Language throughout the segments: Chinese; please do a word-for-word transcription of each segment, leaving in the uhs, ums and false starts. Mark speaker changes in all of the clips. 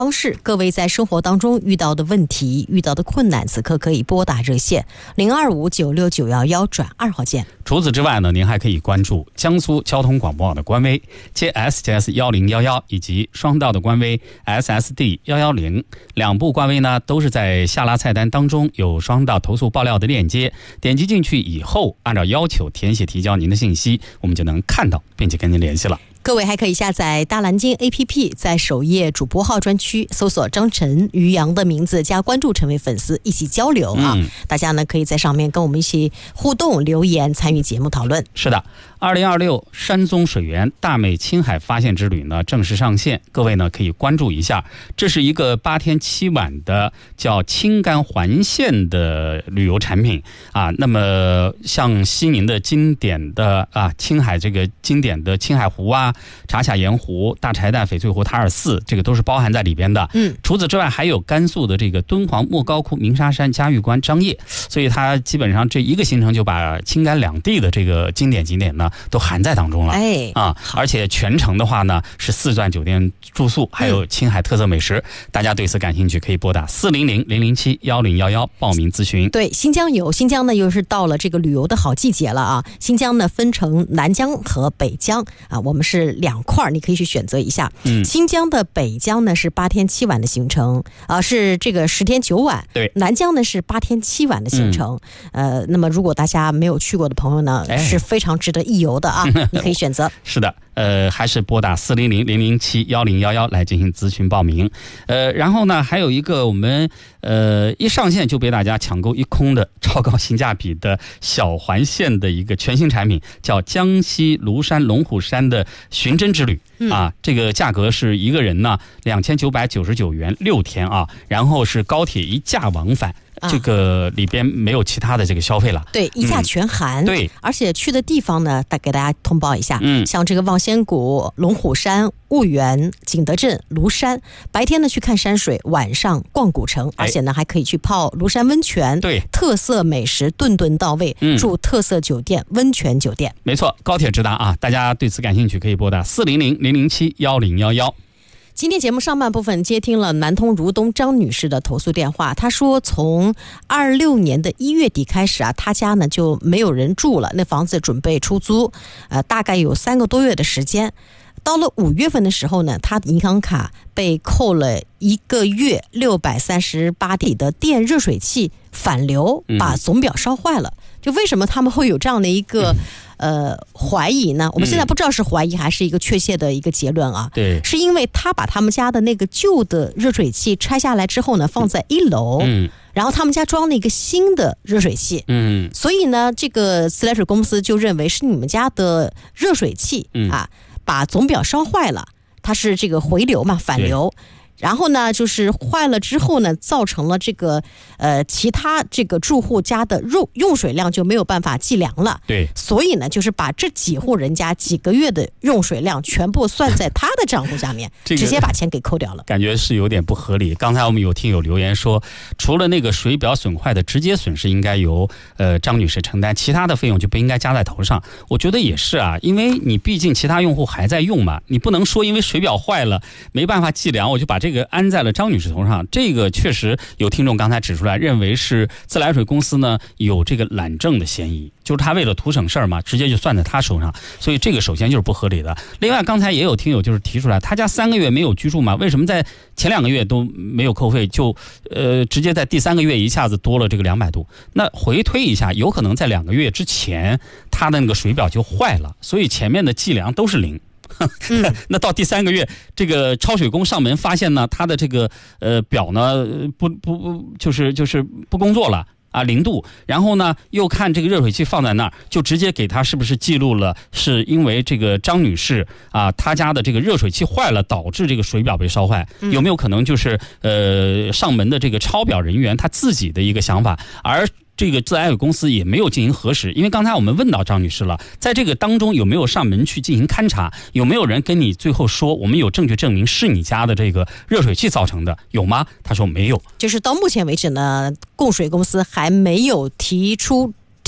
Speaker 1: 方式，各位在生活当中遇到的问题、遇到的困难，此刻可以拨打热线零二五九六九幺幺转二号键。
Speaker 2: 除此之外呢，您还可以关注江苏交通广播网的官微 J S J S 一零一一以及双道的官微 S S D 一一零，两部官微呢都是在下拉菜单当中有双道投诉爆料的链接，点击进去以后，按照要求填写提交您的信息，我们就能看到并且跟您联系了。
Speaker 1: 各位还可以下载大蓝鲸 A P P， 在首页主播号专区搜索张晨、于洋的名字加关注，成为粉丝，一起交流啊！嗯、大家呢可以在上面跟我们一起互动、留言、参与节目讨论。
Speaker 2: 是的，二零二六山宗水源大美青海发现之旅呢正式上线，各位呢可以关注一下。这是一个八天七晚的叫青甘环线的旅游产品啊。那么像西宁的经典的啊青海这个经典的青海湖啊。茶卡盐湖、大柴旦翡翠湖、塔尔寺，这个都是包含在里边的。嗯，除此之外，还有甘肃的这个敦煌莫高窟、鸣沙山、嘉峪关、张掖，所以它基本上这一个行程就把青甘两地的这个经典景点呢都含在当中了。哎，啊，而且全程的话呢是四钻酒店住宿，还有青海特色美食。嗯、大家对此感兴趣，可以拨打四零零零零七幺零幺幺报名咨询。
Speaker 1: 对，新疆有新疆呢，又是到了这个旅游的好季节了啊！新疆呢分成南疆和北疆啊，我们是两块，你可以去选择一下。嗯，新疆的北疆呢是八天七晚的行程啊、呃，是这个十天九晚。
Speaker 2: 对，
Speaker 1: 南疆呢是八天七晚的行程。嗯、呃，那么如果大家没有去过的朋友呢，哎、是非常值得一游的啊，你可以选择。
Speaker 2: 是的。呃，还是拨打四零零零零七幺零幺幺来进行咨询报名。呃，然后呢，还有一个我们呃一上线就被大家抢购一空的超高性价比的小环线的一个全新产品，叫江西庐山龙虎山的寻真之旅。嗯、啊，这个价格是一个人呢两千九百九十九元六天啊，然后是高铁一价往返。这个里边没有其他的这个消费了，
Speaker 1: 对，一价全含。嗯、对，而且去的地方呢，再给大家通报一下，嗯，像这个望仙谷、龙虎山、婺源、景德镇、庐山，白天呢去看山水，晚上逛古城，而且呢还可以去泡庐山温泉，
Speaker 2: 对，
Speaker 1: 特色美食顿顿到位，嗯、住特色酒店、温泉酒店。
Speaker 2: 没错，高铁直达啊！大家对此感兴趣，可以拨打四零零零零七幺零幺幺。
Speaker 1: 今天节目上半部分接听了南通如东张女士的投诉电话，她说从二六年的一月底开始啊，她家呢就没有人住了，那房子准备出租，呃，大概有三个多月的时间。到了五月份的时候呢，她的银行卡被扣了一个月六百三十八底的电热水器反流，把总表烧坏了。嗯、就为什么他们会有这样的一个？嗯呃，怀疑呢？我们现在不知道是怀疑还是一个确切的一个结论啊。
Speaker 2: 对，
Speaker 1: 是因为他把他们家的那个旧的热水器拆下来之后呢，放在一楼，嗯，然后他们家装了一个新的热水器，嗯，所以呢，这个自来水公司就认为是你们家的热水器、嗯、啊，把总表烧坏了，它是这个回流嘛，反流。然后呢，就是坏了之后呢，造成了这个呃其他这个住户家的用用水量就没有办法计量了。
Speaker 2: 对，
Speaker 1: 所以呢，就是把这几户人家几个月的用水量全部算在他的账户下面，这个、直接把钱给扣掉了。
Speaker 2: 感觉是有点不合理。刚才我们有听友留言说，除了那个水表损坏的直接损失应该由呃张女士承担，其他的费用就不应该加在头上。我觉得也是啊，因为你毕竟其他用户还在用嘛，你不能说因为水表坏了没办法计量，我就把这个。这个安在了张女士头上，这个确实有听众刚才指出来，认为是自来水公司呢有这个懒政的嫌疑，就是他为了图省事儿嘛，直接就算在他手上，所以这个首先就是不合理的。另外，刚才也有听友就是提出来，他家三个月没有居住嘛，为什么在前两个月都没有扣费，就呃直接在第三个月一下子多了这个两百度？那回推一下，有可能在两个月之前，他的那个水表就坏了，所以前面的计量都是零。嗯、那到第三个月，这个超水工上门发现呢，他的这个呃表呢不不不就是就是不工作了。啊，零度，然后呢，又看这个热水器放在那儿，就直接给他是不是记录了，是因为这个张女士啊，她家的这个热水器坏了，导致这个水表被烧坏，嗯、有没有可能就是呃上门的这个抄表人员他自己的一个想法，而这个自来水公司也没有进行核实？因为刚才我们问到张女士了，在这个当中有没有上门去进行勘查？有没有人跟你最后说我们有证据证明是你家的这个热水器造成的？有吗？他说没有。
Speaker 1: 就是到目前为止呢，供水公司还没有提出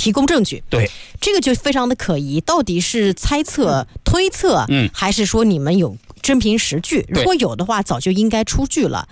Speaker 1: 提供证据。
Speaker 2: 对，
Speaker 1: 这个就非常的可疑，到底是猜测、推测，
Speaker 2: 嗯，
Speaker 1: 还是说你们有真凭实据？如果有的话，早就应该出具了。